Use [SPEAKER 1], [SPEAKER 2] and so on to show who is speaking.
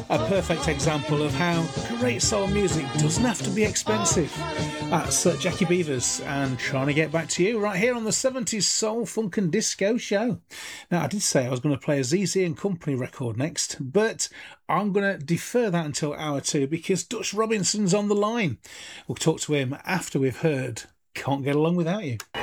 [SPEAKER 1] A perfect example of how great soul music doesn't have to be expensive. That's Jackie Beavers and Trying to Get Back to You right here on the 70s Soul, Funk and Disco Show. Now, I did say I was going to play a ZZ and Company record next, but I'm going to defer that until hour 2 because Dutch Robinson's on the line. We'll talk to him after we've heard Can't Get Along Without You.